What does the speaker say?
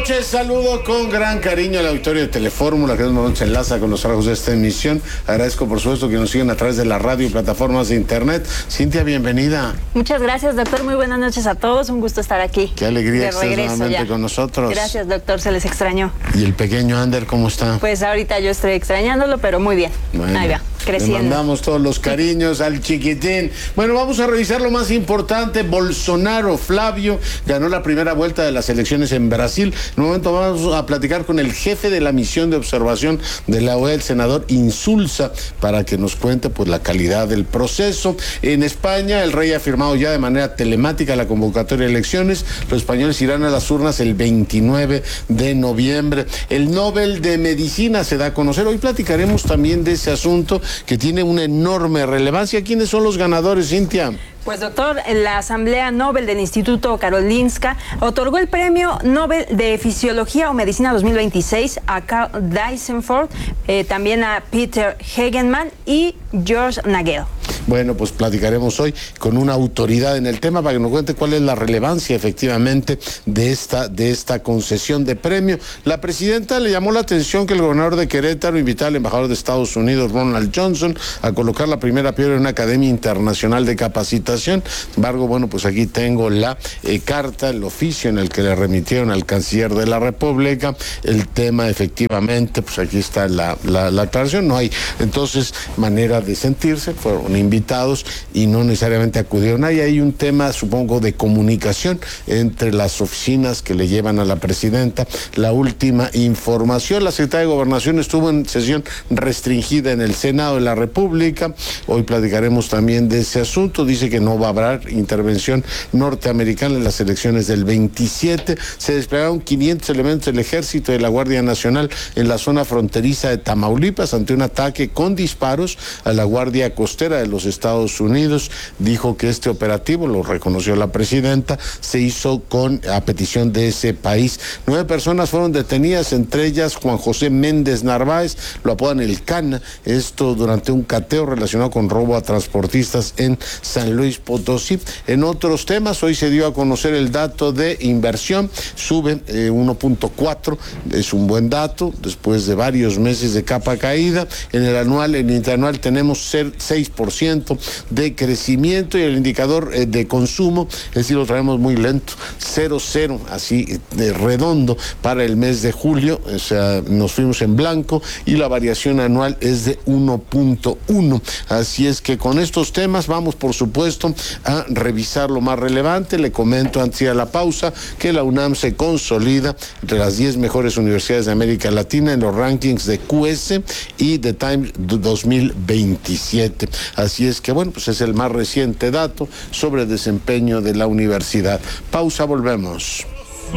noches, saludo con gran cariño al auditorio de Telefórmula, que nos enlaza con los trabajos de esta emisión. Agradezco, por supuesto, que nos sigan a través de la radio y plataformas de internet. Cintia, bienvenida. Muchas gracias, doctor. Muy buenas noches a todos. Un gusto estar aquí. Qué alegría que estés nuevamente con nosotros. Gracias, doctor. Se les extrañó. ¿Y el pequeño Ander cómo está? Pues ahorita yo estoy extrañándolo, pero muy bien. Bueno, ahí va, creciendo. Le mandamos todos los cariños al chiquitín. Bueno, vamos a revisar lo más importante. Bolsonaro, Flavio, ganó la primera vuelta de las elecciones en Brasil. En un momento vamos a platicar con el jefe de la misión de observación de la OEA, el senador Insulza, para que nos cuente pues la calidad del proceso. En España, el rey ha firmado ya de manera telemática la convocatoria de elecciones. Los españoles irán a las urnas el 29 de noviembre. El Nobel de Medicina se da a conocer. Hoy platicaremos también de ese asunto que tiene una enorme relevancia. ¿Quiénes son los ganadores, Cintia? Pues, doctor, la Asamblea Nobel del Instituto Karolinska otorgó el Premio Nobel de Fisiología o Medicina 2026 a Karl Dysenford, también a Peter Hegemann y George Nagel. Bueno, pues platicaremos hoy con una autoridad en el tema para que nos cuente cuál es la relevancia efectivamente de esta concesión de premio. La presidenta le llamó la atención que el gobernador de Querétaro invitara al embajador de Estados Unidos, Ronald Johnson, a colocar la primera piedra en una academia internacional de capacitación. Sin embargo, bueno, pues aquí tengo la carta, el oficio en el que le remitieron al canciller de la República el tema. Efectivamente, pues aquí está la aclaración. No hay entonces manera de sentirse, fueron invitados y no necesariamente acudieron. Hay un tema, supongo, de comunicación entre las oficinas que le llevan a la presidenta la última información. La secretaria de Gobernación estuvo en sesión restringida en el Senado de la República. Hoy platicaremos también de ese asunto. Dice que no va a haber intervención norteamericana en las elecciones del 27. Se desplegaron 500 elementos del Ejército y de la Guardia Nacional en la zona fronteriza de Tamaulipas ante un ataque con disparos a la Guardia Costera de los Estados Unidos. Dijo que este operativo, lo reconoció la presidenta, se hizo a petición de ese país. 9 personas fueron detenidas, entre ellas Juan José Méndez Narváez, lo apodan el Cana, esto durante un cateo relacionado con robo a transportistas en San Luis Potosí. En otros temas, hoy se dio a conocer el dato de inversión, sube 1.4, es un buen dato, después de varios meses de capa caída. En el interanual tenemos 6% de crecimiento y el indicador de consumo, es decir, lo traemos muy lento, 0,0, así de redondo para el mes de julio, o sea, nos fuimos en blanco y la variación anual es de 1.1. Así es que con estos temas vamos, por supuesto, a revisar lo más relevante. Le comento antes de ir a la pausa que la UNAM se consolida entre las 10 mejores universidades de América Latina en los rankings de QS y de Times 2027. Así es que, bueno, pues es el más reciente dato sobre el desempeño de la universidad. Pausa, volvemos.